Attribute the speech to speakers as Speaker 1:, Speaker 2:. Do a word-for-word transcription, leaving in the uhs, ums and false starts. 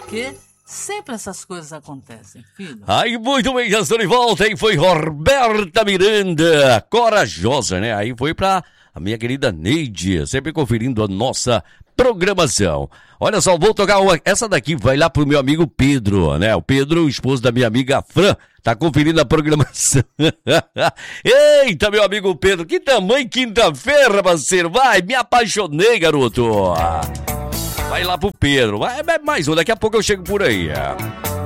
Speaker 1: porque sempre essas coisas acontecem, filho.
Speaker 2: Aí, muito bem, já estou de volta, aí foi Roberta Miranda, corajosa, né? Aí foi pra a minha querida Neide, sempre conferindo a nossa programação. Olha só, vou tocar uma, essa daqui vai lá pro meu amigo Pedro, né? O Pedro, o esposo da minha amiga Fran, tá conferindo a programação. Eita, meu amigo Pedro, que tamanho quinta-feira, parceiro, vai, me apaixonei, garoto. Vai lá pro Pedro, vai, mais um, daqui a pouco eu chego por aí.